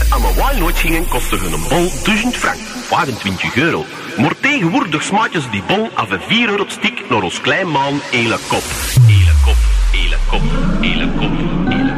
aan mijn walnoot gingen, kostte een bol 1000 frank, 25 euro. Maar tegenwoordig smaakjes die bon af een 4 euro stik naar ons klein maan hele kop. Hele kop, hele kop, hele kop.